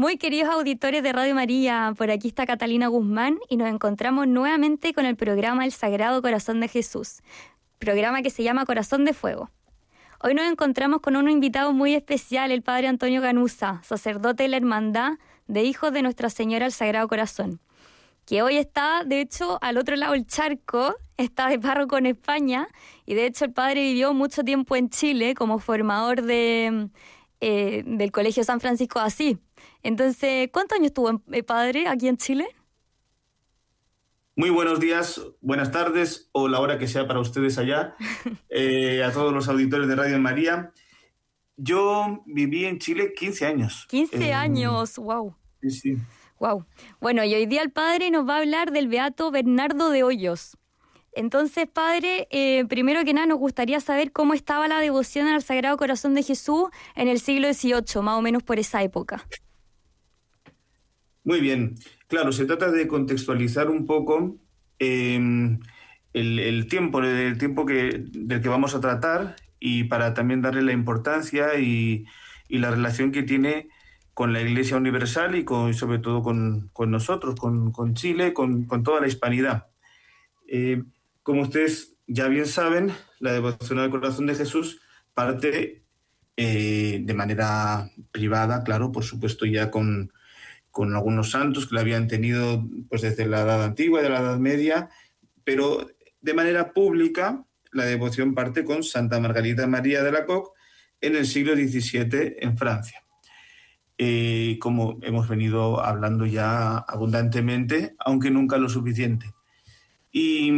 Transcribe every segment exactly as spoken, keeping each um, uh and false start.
Muy queridos auditores de Radio María, por aquí está Catalina Guzmán y nos encontramos nuevamente con el programa El Sagrado Corazón de Jesús, programa que se llama Corazón de Fuego. Hoy nos encontramos con un invitado muy especial, el Padre Antonio Ganuza, sacerdote de la Hermandad de Hijos de Nuestra Señora del Sagrado Corazón, que hoy está, de hecho, al otro lado del charco, está de párroco en España, y de hecho el Padre vivió mucho tiempo en Chile como formador de, eh, del Colegio San Francisco de Asís. Entonces, ¿cuántos años estuvo el Padre aquí en Chile? Muy buenos días, buenas tardes o la hora que sea para ustedes allá, eh, a todos los auditores de Radio María. Yo viví en Chile quince años. quince Eh, años, wow. Sí, sí. Wow. Bueno, y hoy día el Padre nos va a hablar del Beato Bernardo de Hoyos. Entonces, Padre, eh, primero que nada nos gustaría saber cómo estaba la devoción al Sagrado Corazón de Jesús en el siglo dieciocho, más o menos por esa época. Muy bien. Claro, se trata de contextualizar un poco eh, el, el tiempo, el tiempo que, del que vamos a tratar, y para también darle la importancia y, y la relación que tiene con la Iglesia Universal y con, sobre todo con, con nosotros, con, con Chile, con, con toda la hispanidad. Eh, como ustedes ya bien saben, la devoción al Corazón de Jesús parte eh, de manera privada, claro, por supuesto ya con, con algunos santos que la habían tenido pues desde la Edad Antigua y de la Edad Media, pero de manera pública la devoción parte con Santa Margarita María de Alacoque en el siglo diecisiete en Francia. Eh, como hemos venido hablando ya abundantemente, aunque nunca lo suficiente. Y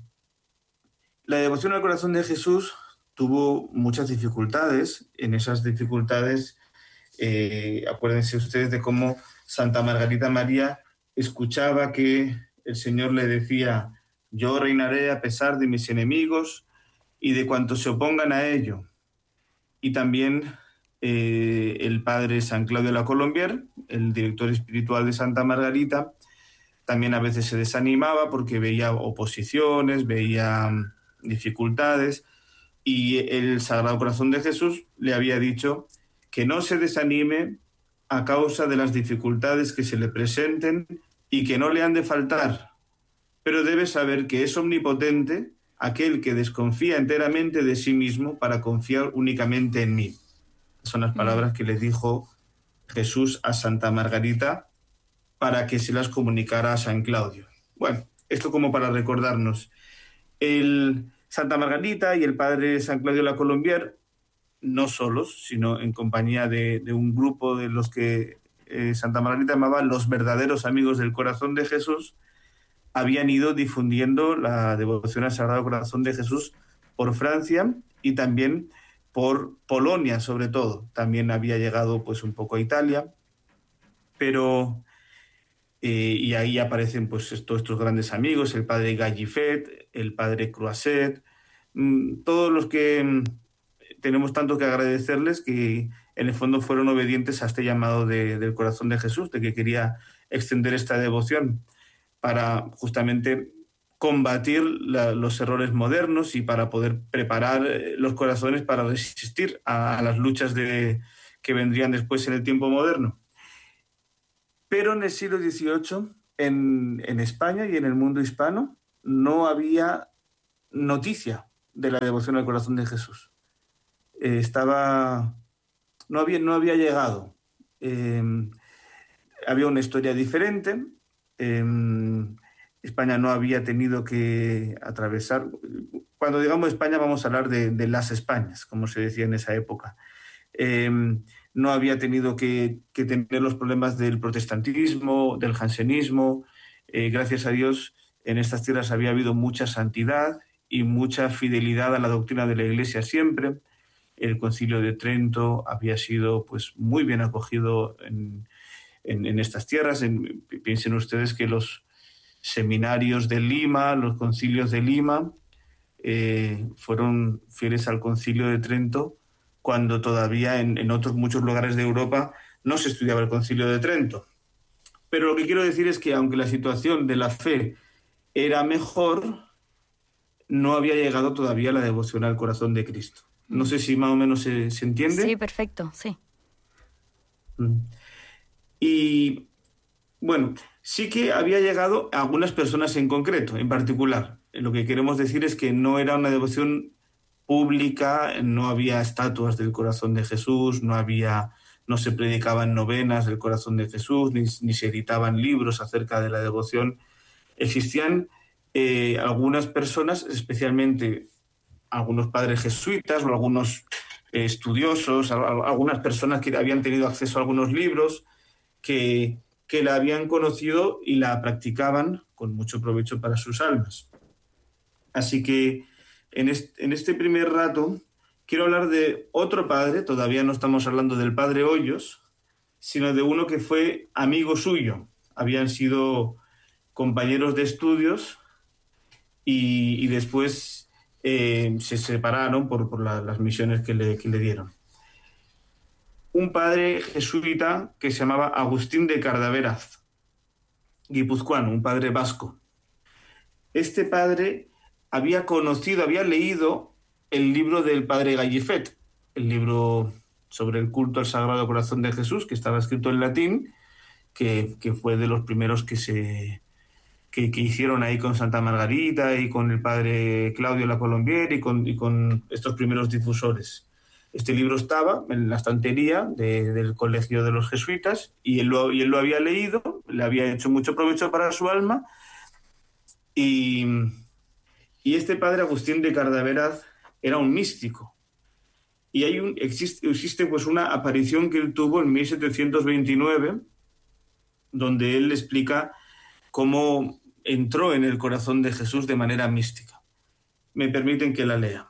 la devoción al Corazón de Jesús tuvo muchas dificultades. En esas dificultades, eh, acuérdense ustedes de cómo Santa Margarita María escuchaba que el Señor le decía: yo reinaré a pesar de mis enemigos y de cuantos se opongan a ello. Y también eh, el padre San Claudio La Colombier, el director espiritual de Santa Margarita, también a veces se desanimaba porque veía oposiciones, veía dificultades, y el Sagrado Corazón de Jesús le había dicho que no se desanime a causa de las dificultades que se le presenten y que no le han de faltar, pero debe saber que es omnipotente aquel que desconfía enteramente de sí mismo para confiar únicamente en mí. Son las palabras que le dijo Jesús a Santa Margarita para que se las comunicara a San Claudio. Bueno, esto como para recordarnos. El Santa Margarita y el padre San Claudio La Colombier, no solos, sino en compañía de, de un grupo de los que eh, Santa Margarita llamaba los verdaderos amigos del Corazón de Jesús, habían ido difundiendo la devoción al Sagrado Corazón de Jesús por Francia y también por Polonia, sobre todo. También había llegado pues un poco a Italia, pero eh, y ahí aparecen pues todos estos grandes amigos, el padre Gallifet, el padre Croiset, mmm, todos los que mmm, tenemos tanto que agradecerles, que en el fondo fueron obedientes a este llamado de, del Corazón de Jesús, de que quería extender esta devoción para justamente combatir la, los errores modernos y para poder preparar los corazones para resistir a, a las luchas de, que vendrían después en el tiempo moderno. Pero en el siglo dieciocho, en, en España y en el mundo hispano, no había noticia de la devoción al Corazón de Jesús. Eh, estaba, no había, no había llegado. Eh, había una historia diferente. Eh, España no había tenido que atravesar. Cuando digamos España vamos a hablar de, de las Españas, como se decía en esa época. Eh, no había tenido que, que tener los problemas del protestantismo, del jansenismo. Eh, gracias a Dios, en estas tierras había habido mucha santidad y mucha fidelidad a la doctrina de la Iglesia siempre. El Concilio de Trento había sido pues muy bien acogido en, en, en estas tierras. En, piensen ustedes que los seminarios de Lima, los concilios de Lima, eh, fueron fieles al Concilio de Trento, cuando todavía en, en otros muchos lugares de Europa no se estudiaba el Concilio de Trento. Pero lo que quiero decir es que aunque la situación de la fe era mejor, no había llegado todavía la devoción al Corazón de Cristo. No sé si más o menos se, se entiende. Sí, perfecto, sí. Y bueno, sí que había llegado a algunas personas en concreto, en particular. Lo que queremos decir es que no era una devoción pública, no había estatuas del corazón de Jesús, no había, no se predicaban novenas del corazón de Jesús, ni, ni se editaban libros acerca de la devoción. Existían eh, algunas personas, especialmente algunos padres jesuitas o algunos eh, estudiosos, a, a, algunas personas que habían tenido acceso a algunos libros, que, que la habían conocido y la practicaban con mucho provecho para sus almas. Así que en este, en este primer rato quiero hablar de otro padre, todavía no estamos hablando del padre Hoyos, sino de uno que fue amigo suyo. Habían sido compañeros de estudios y, y después eh, se separaron por, por la, las misiones que le, que le dieron. Un padre jesuita que se llamaba Agustín de Cardaveraz, guipuzcoano, un padre vasco. Este padre había conocido, había leído el libro del padre Gallifet, el libro sobre el culto al Sagrado Corazón de Jesús, que estaba escrito en latín, que, que fue de los primeros que se que, que hicieron ahí con Santa Margarita y con el padre Claudio La Colombier y con, y con estos primeros difusores. Este libro estaba en la estantería de, del colegio de los jesuitas y él, lo, y él lo había leído, le había hecho mucho provecho para su alma y, y este padre Agustín de Cardaveraz era un místico. Y hay un, existe, existe pues una aparición que él tuvo en mil setecientos veintinueve donde él explica cómo entró en el corazón de Jesús de manera mística. Me permiten que la lea.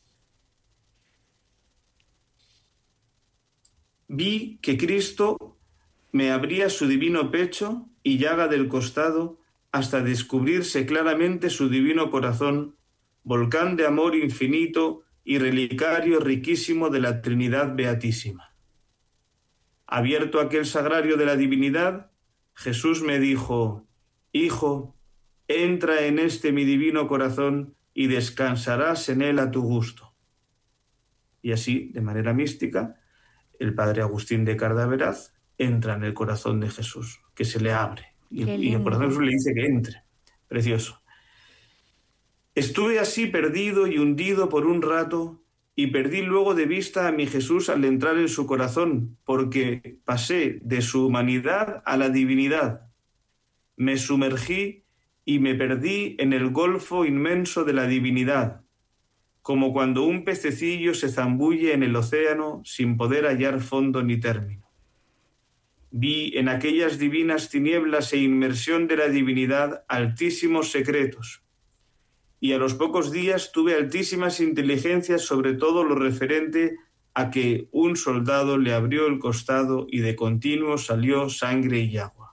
Vi que Cristo me abría su divino pecho y llaga del costado hasta descubrirse claramente su divino corazón, volcán de amor infinito y relicario riquísimo de la Trinidad Beatísima. Abierto aquel sagrario de la divinidad, Jesús me dijo: Hijo, entra en este mi divino corazón y descansarás en él a tu gusto. Y así, de manera mística, el padre Agustín de Cardaveraz entra en el corazón de Jesús, que se le abre. Y, y el corazón de Jesús le dice que entre. Precioso. Estuve así perdido y hundido por un rato y perdí luego de vista a mi Jesús al entrar en su corazón, porque pasé de su humanidad a la divinidad. Me sumergí y me perdí en el golfo inmenso de la divinidad, como cuando un pececillo se zambulle en el océano sin poder hallar fondo ni término. Vi en aquellas divinas tinieblas e inmersión de la divinidad altísimos secretos, y a los pocos días tuve altísimas inteligencias sobre todo lo referente a que un soldado le abrió el costado y de continuo salió sangre y agua.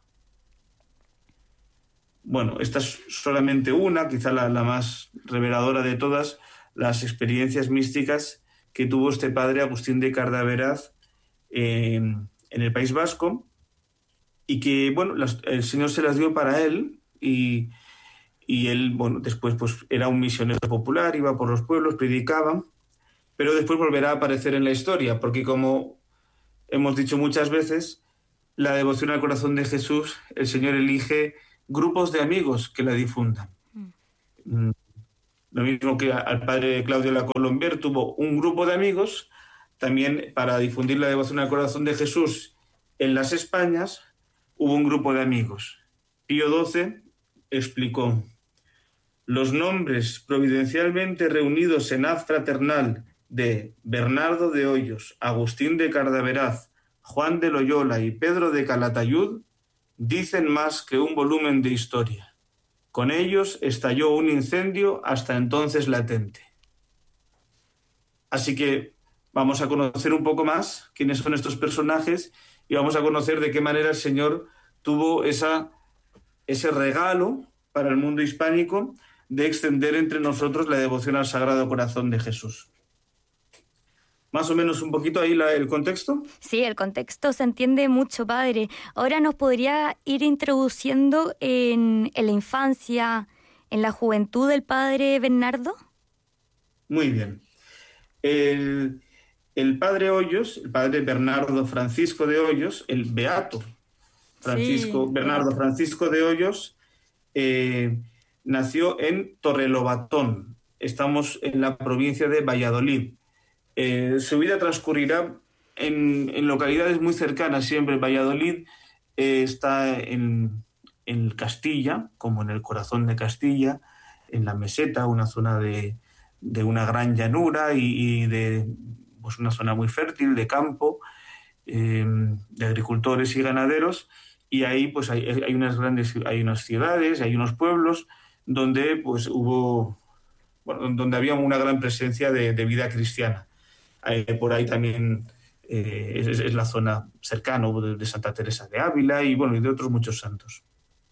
Bueno, esta es solamente una, quizá la, la más reveladora de todas, las experiencias místicas que tuvo este padre Agustín de Cardaveraz eh, en el País Vasco, y que, bueno, las, el Señor se las dio para él, y, y él, bueno, después pues era un misionero popular, iba por los pueblos, predicaba, pero después volverá a aparecer en la historia, porque como hemos dicho muchas veces, la devoción al corazón de Jesús, el Señor elige grupos de amigos que la difundan. Mm. Lo mismo que al padre Claudio La Colombier tuvo un grupo de amigos, también para difundir la devoción al corazón de Jesús en las Españas, hubo un grupo de amigos. Pío doce explicó: los nombres providencialmente reunidos en haz fraternal de Bernardo de Hoyos, Agustín de Cardaveraz, Juan de Loyola y Pedro de Calatayud dicen más que un volumen de historia. Con ellos estalló un incendio hasta entonces latente. Así que vamos a conocer un poco más quiénes son estos personajes y vamos a conocer de qué manera el Señor tuvo esa, ese regalo para el mundo hispánico de extender entre nosotros la devoción al Sagrado Corazón de Jesús. Más o menos un poquito ahí la, el contexto. Sí, el contexto se entiende mucho, padre. Ahora nos podría ir introduciendo en, en la infancia, en la juventud del padre Bernardo. Muy bien. El, el padre Hoyos, el padre Bernardo Francisco de Hoyos, el beato, Francisco, Sí, Bernardo Beato. Francisco de Hoyos, eh, nació en Torrelobatón. Estamos en la provincia de Valladolid. Eh, su vida transcurrirá en, en localidades muy cercanas siempre. Valladolid eh, está en, en Castilla, como en el corazón de Castilla, en la meseta, una zona de, de una gran llanura y, y de pues una zona muy fértil de campo, eh, de agricultores y ganaderos, y ahí pues hay, hay unas grandes, hay unas ciudades, hay unos pueblos donde pues hubo, bueno, donde había una gran presencia de, de vida cristiana. Eh, por ahí también eh, es, es, la zona cercana de, de Santa Teresa de Ávila y bueno, y de otros muchos santos.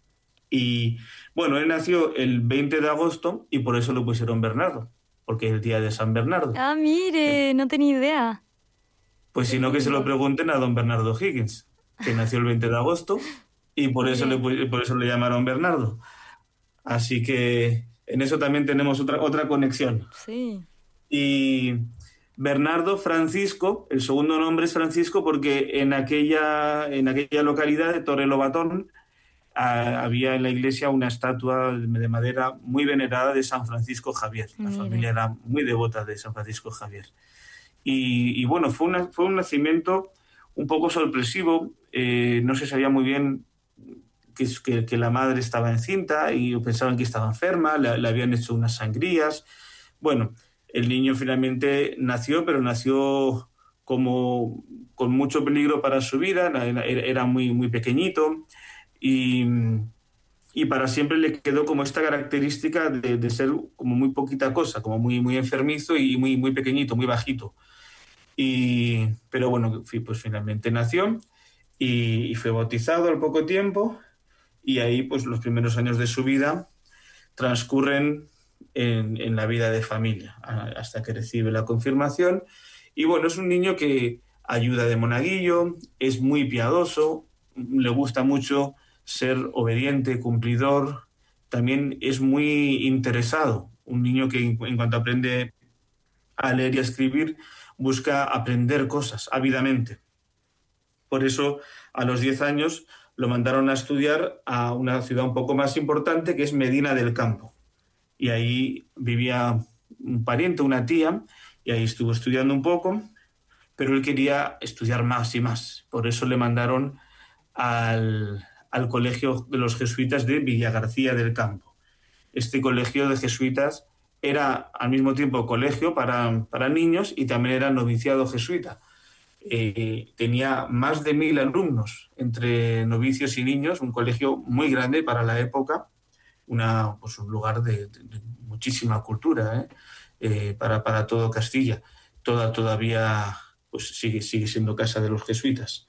Y bueno, él nació el veinte de agosto y por eso lo pusieron Bernardo, porque es el día de San Bernardo. Ah, mire, no tenía idea. Pues Qué si no, que se lo lindo. pregunten a don Bernardo Higgins, que nació el veinte de agosto y por eso le, Mire, por eso le llamaron Bernardo. Así que en eso también tenemos otra, otra conexión. sí. Y Bernardo Francisco, el segundo nombre es Francisco porque en aquella, en aquella localidad de Torrelobatón ah, había en la iglesia una estatua de madera muy venerada de San Francisco Javier. La Mire. familia era muy devota de San Francisco Javier. Y, y bueno, fue, una, fue un nacimiento un poco sorpresivo. Eh, no se sabía muy bien que, que, que la madre estaba encinta y pensaban que estaba enferma, le, le habían hecho unas sangrías. Bueno, el niño finalmente nació, pero nació como con mucho peligro para su vida, era, era muy, muy pequeñito y, y para siempre le quedó como esta característica de, de ser como muy poquita cosa, como muy, muy enfermizo y muy, muy pequeñito, muy bajito. Y, pero bueno, pues finalmente nació y, y fue bautizado al poco tiempo y ahí pues los primeros años de su vida transcurren en, en la vida de familia hasta que recibe la confirmación. Y bueno, es un niño que ayuda de monaguillo, es muy piadoso, le gusta mucho ser obediente, cumplidor, también es muy interesado, un niño que en, en cuanto aprende a leer y a escribir busca aprender cosas ávidamente. Por eso a los diez años lo mandaron a estudiar a una ciudad un poco más importante que es Medina del Campo. Y ahí vivía un pariente, una tía, y ahí estuvo estudiando un poco, pero él quería estudiar más y más. Por eso le mandaron al, al colegio de los jesuitas de Villagarcía del Campo. Este colegio de jesuitas era al mismo tiempo colegio para, para niños y también era noviciado jesuita. Eh, tenía más de mil alumnos entre novicios y niños, un colegio muy grande para la época, una, pues un lugar de, de, de muchísima cultura ¿eh? Eh, para, para todo Castilla. Toda, todavía pues sigue, sigue siendo casa de los jesuitas.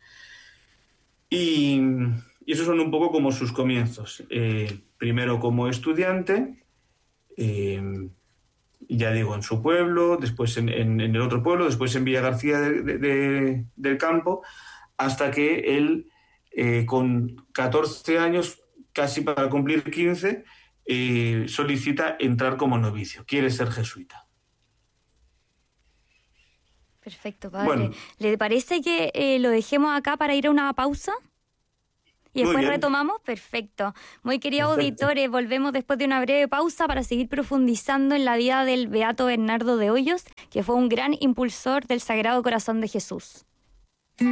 Y, y esos son un poco como sus comienzos. Eh, primero como estudiante, eh, ya digo, en su pueblo, después en, en, en el otro pueblo, después en Villa García de, de, de, del Campo, hasta que él, eh, con catorce años, casi para cumplir quince, eh, solicita entrar como novicio, quiere ser jesuita. Perfecto, padre. Bueno, ¿Le parece que eh, lo dejemos acá para ir a una pausa? Y muy después bien, retomamos. Perfecto. Muy queridos perfecto. auditores, volvemos después de una breve pausa para seguir profundizando en la vida del beato Bernardo de Hoyos, que fue un gran impulsor del Sagrado Corazón de Jesús.